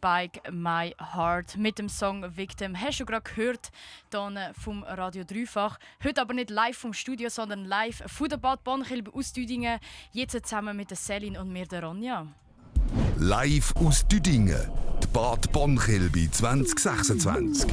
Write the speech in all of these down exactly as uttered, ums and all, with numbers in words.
Spike My Heart mit dem Song Victim. Hast du gerade gehört hier vom Radio Dreifach. Heute aber nicht live vom Studio, sondern live von der Bad Bonn-Kilby aus Düdingen. Jetzt zusammen mit der Selin und mir, der Ronja. Live aus Düdingen. Die Bad Bonn-Kilby zwanzig sechsundzwanzig.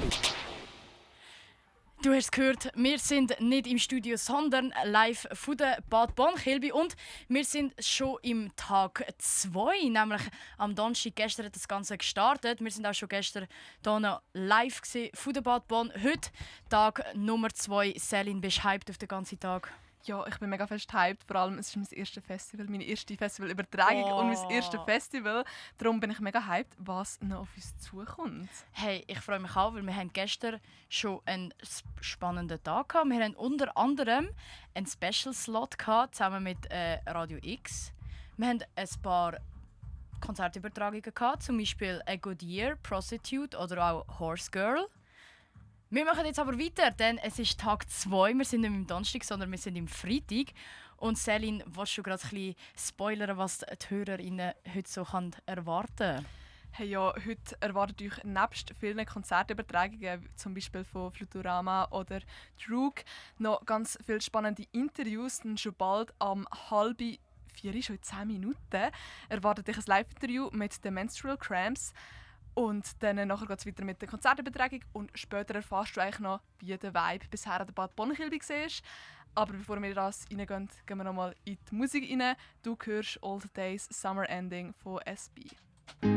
Du hast gehört, wir sind nicht im Studio, sondern live von der Bad Bonn-Kilby. Und wir sind schon im Tag zwei, nämlich am Donnerstag. Gestern hat das Ganze gestartet. Wir sind auch schon gestern hier noch live von der Bad Bonn. Heute Tag Nummer zwei. Selin, bist du hyped auf den ganzen Tag? Ja, ich bin mega fest hyped. Vor allem, es ist mein erstes Festival, meine erste Festivalübertragung Oh. und mein erstes Festival. Darum bin ich mega hyped, was noch auf uns zukommt. Hey, ich freue mich auch, weil wir haben gestern schon einen spannenden Tag gehabt. Wir haben unter anderem einen Special-Slot gehabt, zusammen mit äh, Radio X. Wir haben ein paar Konzertübertragungen gehabt, zum Beispiel A Good Year, Prostitute oder auch Horse Girl. Wir machen jetzt aber weiter, denn es ist Tag zwei. Wir sind nicht mehr am Donnerstag, sondern wir sind am Freitag. Und Selin, willst du gerade ein bisschen spoilern, was die HörerInnen heute so erwarten können? Hey, ja, heute erwartet euch nebst vielen Konzertübertragungen, zum Beispiel von Fluturama oder Droog, noch ganz viele spannende Interviews. Dann schon bald am halb vier, schon in zehn Minuten, erwartet euch ein Live-Interview mit den Menstrual Cramps. Und dann nachher geht es weiter mit der Konzertübertragung und später erfährst du eigentlich noch, wie der Vibe bisher an der Bad Bonn-Kilby war. Aber bevor wir in das reingehen, gehen wir nochmal in die Musik rein. Du hörst All the Days Summer Ending von S B.